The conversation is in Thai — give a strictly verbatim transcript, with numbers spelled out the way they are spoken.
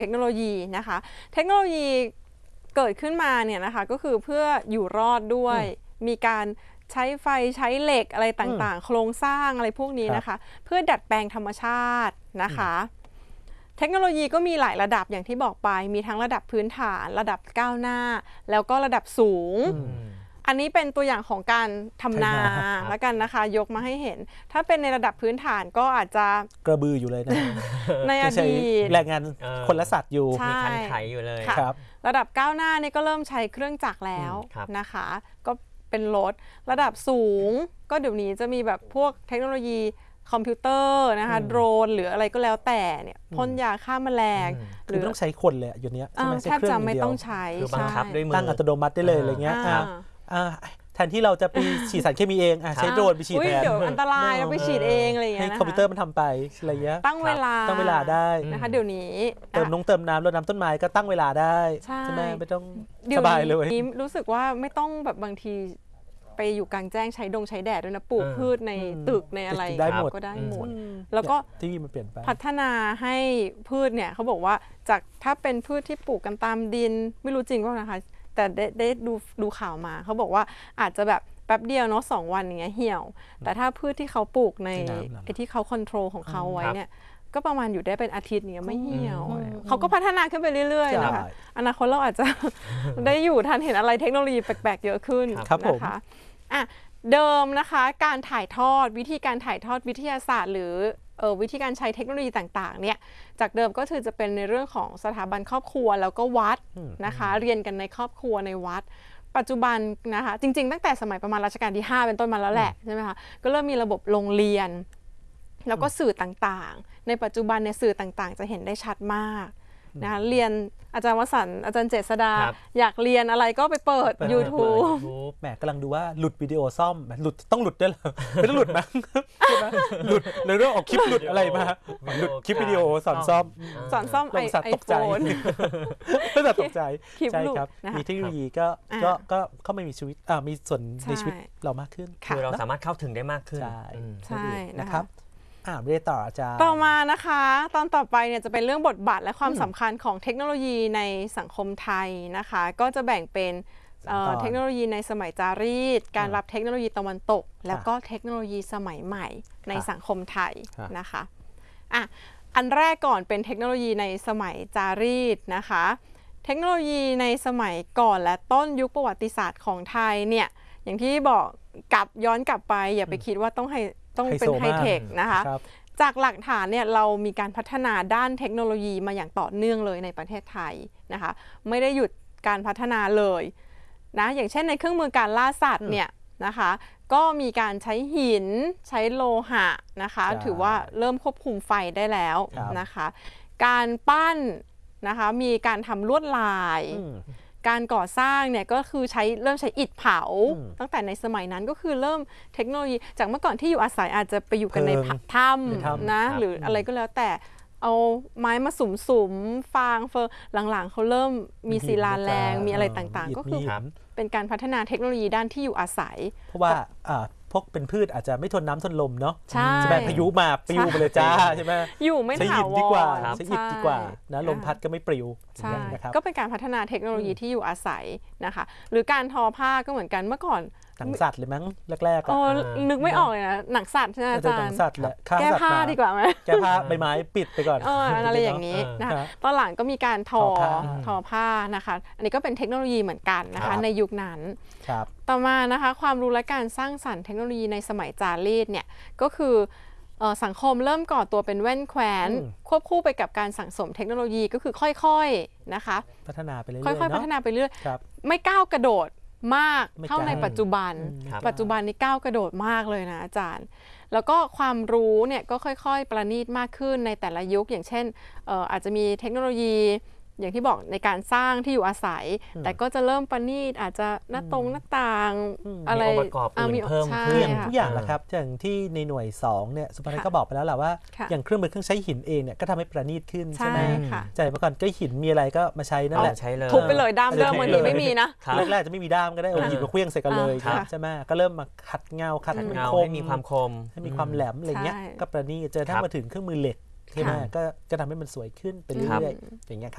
เทคโนโลยีนะคะเทคโนโลยีเกิดขึ้นมาเนี่ยนะคะก็คือเพื่ออยู่รอดด้วยมีการใช้ไฟใช้เหล็กอะไรต่างๆโครงสร้างอะไรพวกนี้นะคะเพื่อดัดแปลงธรรมชาตินะคะเทคโนโลยีก็มีหลายระดับอย่างที่บอกไปมีทั้งระดับพื้นฐานระดับก้าวหน้าแล้วก็ระดับสูงอันนี้เป็นตัวอย่างของการทำนาแล้วกันนะคะยกมาให้เห็นถ้าเป็นในระดับพื้นฐานก็อาจจะกระบืออยู่เลยนะในอดีตแรงงานคนละสัตว์อยู่มีคันไถอยู่เลยครับระดับก้าวหน้านี่ก็เริ่มใช้เครื่องจักรแล้วนะคะก็เป็นรถระดับสูงก็เดี๋ยวนี้จะมีแบบพวกเทคโนโลยีคอมพิวเตอร์นะคะโดรนหรืออะไรก็แล้วแต่เนี่ยพ่นยาฆ่าแมลงหรือไม่ต้องใช้คนเลยอยู่เนี้ยแทบจะไม่ต้องใช้คือบังคับด้วยมือตั้งอัตโนมัติได้เลยอะไรเงี้ยแทนที่เราจะไปฉีดสารเคมีเองใช้โดรนไปฉีดแทนเดี๋ยวอันตรายเราไปฉีดเองอะไรเงี้ยให้คอมพิวเตอร์มันทำไปอะไรเงี้ยตั้งเวลาตั้งเวลาได้นะคะเดี๋ยวนี้เติมน้ำเติมน้ำรดน้ำต้นไม้ก็ตั้งเวลาได้ใช่ไหมไม่ต้องสบายเลยรู้สึกว่าไม่ต้องแบบบางทีไปอยู่กลางแจ้งใช้ดงใช้แดดด้วยนะปลูกพืชในตึกในอะไรได้หมดก็ได้หมดแล้วก็ที่มันเปลี่ยนไปพัฒนาให้พืชเนี่ยเขาบอกว่าจากถ้าเป็นพืชที่ปลูกกันตามดินไม่รู้จริงป่ะนะคะแต่ได้ได้ดูดูข่าวมาเขาบอกว่าอาจจะแบบแป๊บเดียวเนาะสองวันอย่างเงี้ยเหี่ยวแต่ถ้าพืชที่เขาปลูกในไอ้ที่เขาคอนโทรลของเขาไว้เนี่ยก็ประมาณอยู่ได้เป็นอาทิตย์เนี้ยไม่เหี่ยวเขาก็พัฒนาขึ้นไปเรื่อยๆนะคะอนาคตเราอาจจะได้อยู่ทันเห็นอะไรเทคโนโลยีแปลกๆเยอะขึ้นนะคะอ่ะเดิมนะคะการถ่ายทอดวิธีการถ่ายทอดวิทยาศาสตร์หรือเออวิธีการใช้เทคโนโลยีต่างๆเนี่ยจากเดิมก็คือจะเป็นในเรื่องของสถาบันครอบครัวแล้วก็วัดนะคะเรียนกันในครอบครัวในวัดปัจจุบันนะคะจริงๆตั้งแต่สมัยประมาณรัชกาลที่ห้าเป็นต้นมาแล้วแหละใช่ไหมคะก็เริ่มมีระบบโรงเรียนแล้วก็สื่อต่างๆในปัจจุบันในสื่อต่างๆจะเห็นได้ชัดมากนะคะเรียนอาจารย์วสันต์อาจารย์เจษฎาอยากเรียนอะไรก็ไปเปิด YouTube แหมกำลังดูว่าหลุดวิดีโอซ่อมหลุดต้องหลุดด้วยเหรอไม่ต้องหลุดมั้งใช่ไหมหลุดในเรื่องออกคลิปหลุดอะไรมาหลุดคลิปวิดีโอสอนซ่อมสอนซ่อมไอโฟนไม่ต้องตกใจใช่ครับมีเทคโนโลยีก็ก็ก็เข้ามามีชีวิตอ่ามีส่วนในชีวิตเรามากขึ้นคือเราสามารถเข้าถึงได้มากขึ้นใช่นะครับอ่าเรียนต่ออาจารย์ต่อมานะคะตอนต่อไปเนี่ยจะเป็นเรื่องบทบาทและความสำคัญของเทคโนโลยีในสังคมไทยนะคะก็จะแบ่งเป็นเทคโนโลยีในสมัยจารีตการรับเทคโนโลยีตะวันตกแล้วก็เทคโนโลยีสมัยใหม่ในสังคมไทยนะคะอ่ะอันแรกก่อนเป็นเทคโนโลยีในสมัยจารีตนะคะเทคโนโลยีในสมัยก่อนและต้นยุคประวัติศาสตร์ของไทยเนี่ยอย่างที่บอกกลับย้อนกลับไปอย่าไปคิดว่าต้องให้ต้องเป็นไฮเทคนะคะจากหลักฐานเนี่ยเรามีการพัฒนาด้านเทคโนโลยีมาอย่างต่อเนื่องเลยในประเทศไทยนะคะไม่ได้หยุดการพัฒนาเลยนะอย่างเช่นในเครื่องมือการล่าสัตว์เนี่ยนะคะก็มีการใช้หินใช้โลหะนะคะถือว่าเริ่มควบคุมไฟได้แล้วนะคะการปั้นนะคะมีการทำลวดลายการก่อสร้างเนี่ยก็คือใช้เริ่มใช้อิฐเผาตั้งแต่ในสมัยนั้นก็คือเริ่มเทคโนโลยีจากเมื่อก่อนที่อยู่อาศัยอาจจะไปอยู่กันในถ้ำนะหรืออะไรก็แล้วแต่เอาไม้มาสุมๆฟางเฟอร์หลังๆเขาเริ่มมีศิลาแรงมีอะไรต่างๆก็คือเป็นการพัฒนาเทคโนโลยีด้านที่อยู่อาศัยเพราะว่าพวกเป็นพืชอาจจะไม่ทนน้ำทนลมเนาะใช่จะแบบพายุมาปลิวไปเลยจ้าใช่ไหมอยู่ไม่ถาวรดีกว่าใช้หินดีกว่านะลมพัดก็ไม่ปลิวใช่ก็เป็นการพัฒนาเทคโนโลยีที่อยู่อาศัยนะคะหรือการทอผ้าก็เหมือนกันเมื่อก่อนหนังสัตว์เลยมั้งแรกๆอ๋อนึกไม่ออกเลยนะหนังสัตว์ใช่ไหมอาจารย์หนังสัตว์แหละแก้ผ้าดีกว่าไหมแก้ผ้าใบไม้ปิดไปก่อนอะไรอย่างนี้นะคะตอนหลังก็มีการทอทอผ้านะคะอันนี้ก็เป็นเทคโนโลยีเหมือนกันนะคะในยุคนั้นต่อมานะคะความรู้และการสร้างสรรค์เทคโนโลยีในสมัยจารีตเนี่ยก็คือสังคมเริ่มก่อตัวเป็นแว่นแคว้นควบคู่ไปกับการสั่งสมเทคโนโลยีก็คือค่อยๆนะคะพัฒนาไปเรื่อยๆค่อยๆพัฒนาไปเรื่อยไม่ก้าวกระโดดมากเท่าในปัจจุบันปัจจุบันนี้ก้าวกระโดดมากเลยนะอาจารย์แล้วก็ความรู้เนี่ยก็ค่อยๆประณีตมากขึ้นในแต่ละยุคอย่างเช่นอาจจะมีเทคโนโลยีอย่างที่บอกในการสร้างที่อยู่อาศัยแต่ก็จะเริ่มประณีตอาจจะหน้าตรงหน้าต่างอะไรมีองค์ประกอบอื่นเพิ่มขึ้นทุกอย่างแหละครับอย่างที่ในหน่วยสองเนี่ยสุภาพก็บอกไปแล้วแหละว่าอย่างเครื่องมือเครื่องใช้หินเองเนี่ยก็ทำให้ประณีตขึ้นใช่ไหมใจเมื่อก่อนก็หินมีอะไรก็มาใช้นั่นแหละทุบไปเลยด้ามเดิมบางทีไม่มีนะแรกๆจะไม่มีด้ามก็ได้เอาหินมาเคลื่องใส่กันเลยใช่ไหมก็เริ่มมาขัดเงาขัดเงาให้มีความคมให้มีความแหลมอะไรเงี้ยก็ประณีตเจอถ้ามาถึงเครื่องมือเหล็กใช่ไหมก็จะทำให้มันสวยขึ้นไปเรื่อยๆอย่างเงี้ยครับ